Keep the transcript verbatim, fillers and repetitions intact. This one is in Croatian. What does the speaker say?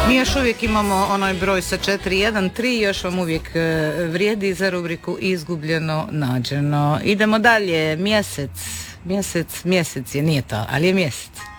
Mi još uvijek imamo onaj broj sa četiri jedan tri, još vam uvijek vrijedi za rubriku Izgubljeno nađeno. Idemo dalje, mjesec, mjesec, mjesec je, nije to, ali je mjesec.